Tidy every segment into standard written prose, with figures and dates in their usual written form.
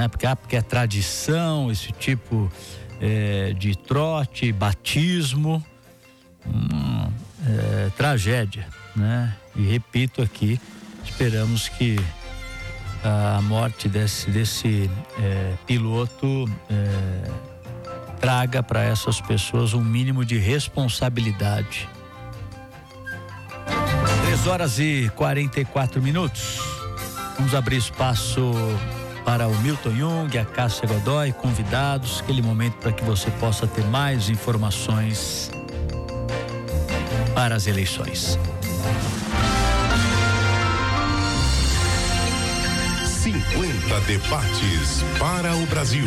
né? Porque é tradição, esse tipo de trote, batismo, tragédia, né? E repito aqui, esperamos que a morte desse piloto traga para essas pessoas um mínimo de responsabilidade. 3h44. Vamos abrir espaço para o Milton Jung, a Cássia Godoy, convidados, aquele momento para que você possa ter mais informações para as eleições. 50 debates para o Brasil.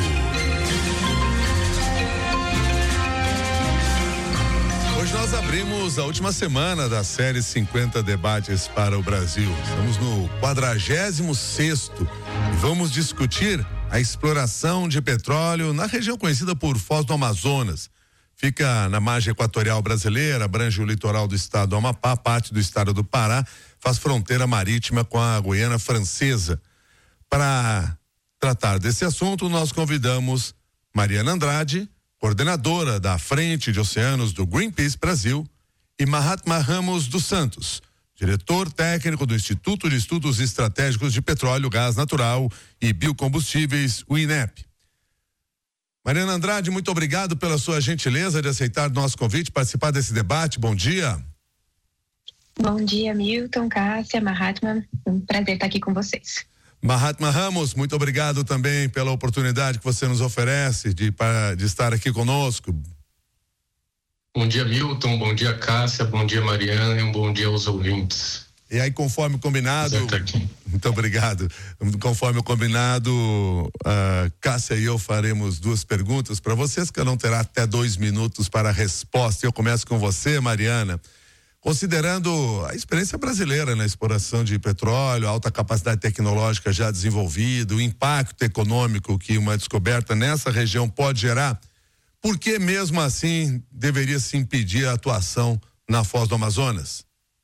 Hoje nós abrimos a última semana da série 50 debates para o Brasil. Estamos no 46º e vamos discutir a exploração de petróleo na região conhecida por Foz do Amazonas. Fica na margem equatorial brasileira, abrange o litoral do estado do Amapá, parte do estado do Pará, faz fronteira marítima com a Guiana Francesa. Para tratar desse assunto, nós convidamos Mariana Andrade, coordenadora da Frente de Oceanos do Greenpeace Brasil, e Mahatma Ramos dos Santos, diretor técnico do Instituto de Estudos Estratégicos de Petróleo, Gás Natural e Biocombustíveis, o INEP. Mariana Andrade, muito obrigado pela sua gentileza de aceitar nosso convite, participar desse debate. Bom dia. Bom dia, Milton, Cássia, Mahatma. Um prazer estar aqui com vocês. Mahatma Ramos, muito obrigado também pela oportunidade que você nos oferece de estar aqui conosco. Bom dia, Milton, bom dia, Cássia, bom dia, Mariana, e um bom dia aos ouvintes. E aí, conforme combinado, muito obrigado. Conforme combinado, Cássia e eu faremos 2 perguntas para vocês, que não terá até 2 minutos para a resposta. Eu começo com você, Mariana. Considerando a experiência brasileira na exploração de petróleo, a alta capacidade tecnológica já desenvolvida, o impacto econômico que uma descoberta nessa região pode gerar, por que mesmo assim deveria se impedir a atuação na Foz do Amazonas?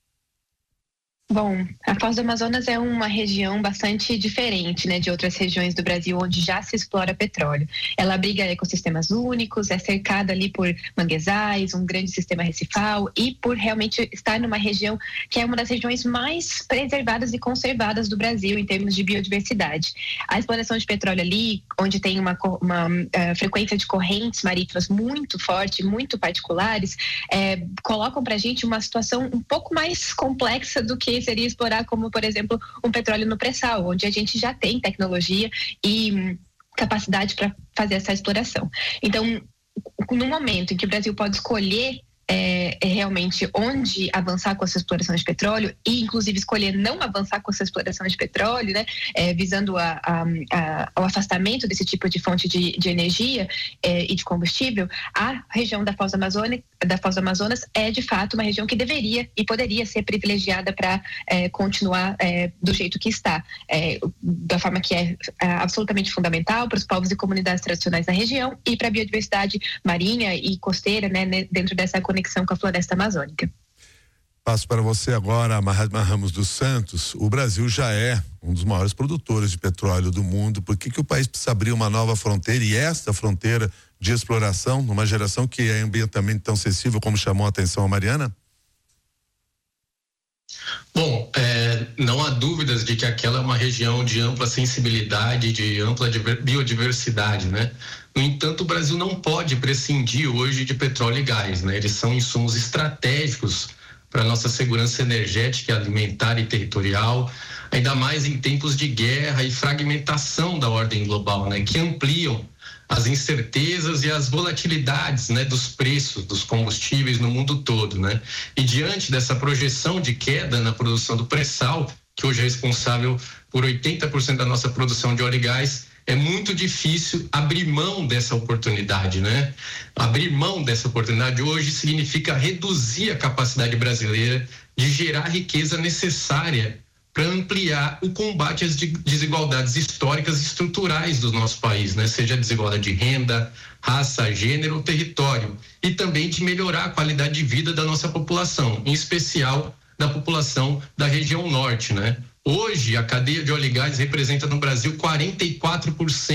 Bom, a Foz do Amazonas é uma região bastante diferente, né, de outras regiões do Brasil onde já se explora petróleo. Ela abriga ecossistemas únicos, é cercada ali por manguezais, um grande sistema recifal e por realmente estar numa região que é uma das regiões mais preservadas e conservadas do Brasil em termos de biodiversidade. A exploração de petróleo ali, onde tem uma frequência de correntes marítimas muito forte, muito particulares, colocam pra gente uma situação um pouco mais complexa do que seria explorar, como por exemplo um petróleo no pré-sal, onde a gente já tem tecnologia e capacidade para fazer essa exploração. Então, no momento em que o Brasil pode escolher realmente onde avançar com essa exploração de petróleo e inclusive escolher não avançar com essa exploração de petróleo, né, visando ao afastamento desse tipo de fonte de energia e de combustível, a região da Foz do Amazonas é de fato uma região que deveria e poderia ser privilegiada para continuar do jeito que está, da forma que é absolutamente fundamental para os povos e comunidades tradicionais da região e para a biodiversidade marinha e costeira, né, dentro dessa conexão com a floresta amazônica. Passo para você agora, Mahatma Ramos dos Santos. O Brasil já é um dos maiores produtores de petróleo do mundo. Por que o país precisa abrir uma nova fronteira, e esta fronteira de exploração numa geração que é ambientalmente tão sensível, como chamou a atenção a Mariana? Bom, não há dúvidas de que aquela é uma região de ampla sensibilidade, de ampla biodiversidade, né? No entanto, o Brasil não pode prescindir hoje de petróleo e gás, né? Eles são insumos estratégicos para a nossa segurança energética, alimentar e territorial, ainda mais em tempos de guerra e fragmentação da ordem global, né? Que ampliam as incertezas e as volatilidades, né, dos preços dos combustíveis no mundo todo, né? E diante dessa projeção de queda na produção do pré-sal, que hoje é responsável por 80% da nossa produção de óleo e gás, é muito difícil abrir mão dessa oportunidade, né? Abrir mão dessa oportunidade hoje significa reduzir a capacidade brasileira de gerar a riqueza necessária para ampliar o combate às desigualdades históricas e estruturais do nosso país, né? Seja a desigualdade de renda, raça, gênero ou território, e também de melhorar a qualidade de vida da nossa população, em especial da população da região norte, né? Hoje, a cadeia de óleo e gás representa no Brasil 44%